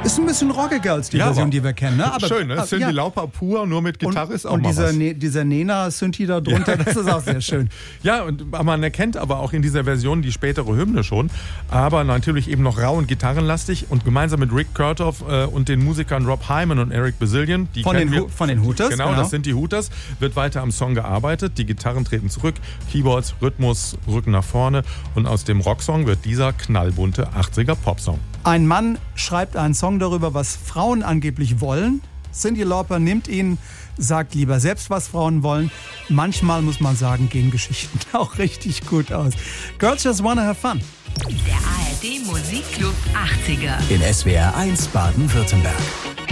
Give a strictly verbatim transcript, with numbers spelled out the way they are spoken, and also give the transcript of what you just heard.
Ist ein bisschen rockiger als die Ja, Version, aber die wir kennen. Ne? Aber, schön, ne? aber, Cindy ja. Lauper pur, nur mit Gitarre und, ist auch und mal dieser, was. ne, dieser Nena-Synthi da drunter, das ist auch sehr schön. Ja, und man erkennt aber auch in dieser Version die spätere Hymne schon, aber natürlich eben noch rau und gitarrenlastig und gemeinsam mit Rick Kurtoff äh, und den Musikern Rob Hyman und Eric Bazillion, die Von kennen den, wir, Hu- von den Hooters? Genau, das sind die Hooters. Wird weiter am Song gearbeitet, die Gitarren treten zurück, Keyboards, Rhythmus rücken nach vorne und aus dem Rocksong wird dieser knallbunte achtziger Popsong. Ein Mann schreibt einen Song darüber, was Frauen angeblich wollen. Cyndi Lauper nimmt ihn, sagt lieber selbst, was Frauen wollen. Manchmal muss man sagen, gehen Geschichten auch richtig gut aus. Girls Just Wanna Have Fun. Der A R D Musikclub achtziger. In S W R eins Baden-Württemberg.